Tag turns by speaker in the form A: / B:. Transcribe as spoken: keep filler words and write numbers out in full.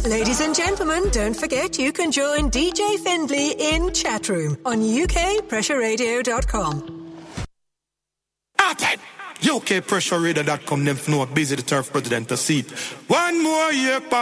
A: Ladies and gentlemen, don't forget you can join D J Findlay in Chatroom on U K pressure radio dot com.
B: U K pressure radio dot com, them know busy the turf president to seat. One more year,